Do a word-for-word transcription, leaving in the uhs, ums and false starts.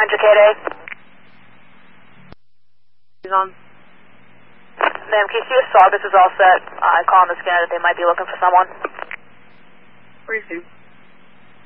hundred K day. He's on. Ma'am, can you see if Saugus is all set? I'm calling the scanner that they might be looking for someone. Where is he?